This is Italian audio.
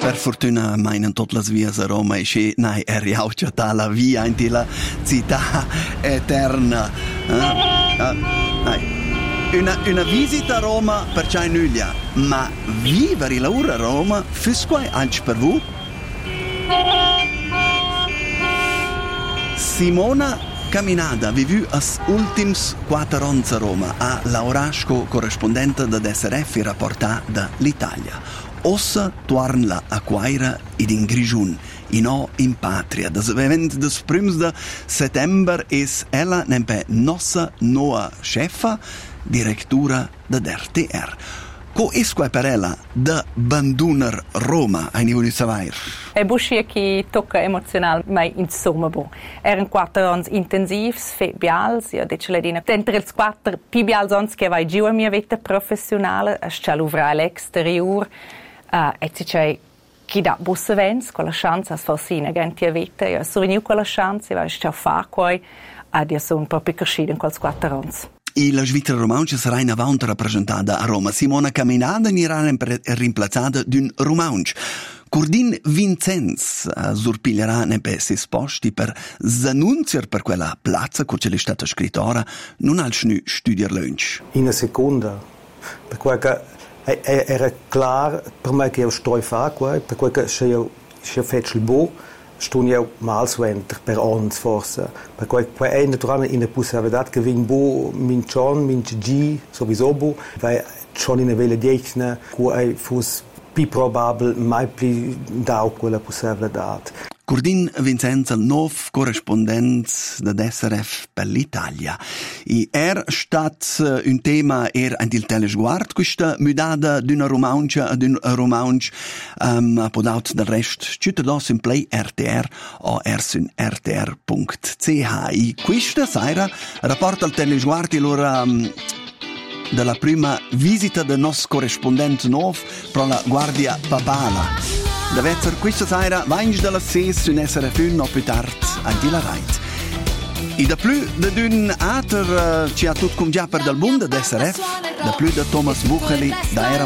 Per fortuna mai in tutte le vie a Roma e c'è nai riauccia la via in la città eterna. Una visita a Roma per c'è nulla, ma vivere l'ora a Roma fisque anche per voi. Simona Caminada vivu as ultims 4 anni a Roma a Laurasco, corrispondente da SRF e rapportà dall'Italia. Ossa torna a Quaira ed in Grigiun, in patria. Das event des prims de settember es ella nempe nossa noa chefa, direttura da RTR. Co esque per ella da banduner Roma, ai nivoli savair? E busci che tocca emozional, ma insomma bon. Erano 4 anni intensivs, fe bials, io dice le dine. Entre els 4 pi bials anni che vai giù a mia vita professionale, a scaluvra all'exterior, e c'è chi dà busse vens, con la chance a sfalsina gente a vita, io sono con la chance, io sto a fare qua, ed io sono proprio cresciuta in quels 4 anni. E la Svizzera romancia sarà in avanti rappresentata a Roma. Simona Caminada sarà rimplazzata d'un romancio. Curdin Vincenz surpiglierà nei pezzi esposti per s'annunziare per quella piazza che c'è stata scrittora non al studiar lunch. In una seconda, perché era chiaro per me che io sto a fare, perché se io faccio il buon, sto io mal sventer per anni forse, perché è naturalmente in una possibilità che vin buon, min John, min G, sowieso buon, weil schon in una vele diecna, che fosse più probabile mai più da quella possibilità. Curdin Vincenz, il nuovo corrispondente da SRF per l'Italia. E stat un tema anche il telesguard, questa mudata d'una romancia ad un romancio appodato del resto, cittadini in play RTR o sun rtr.ch. E questa sera rapporta il telesguard l'ora della prima visita del nostro corrispondente nuovo per la Guardia Papala. Deve essere questa sera, vangi dalla 6 su SRF1 o più tardi anche la Reit. E da più di un altro ci ha tutto come già per dal mondo da SRF, da più da Thomas Bucheli, da Era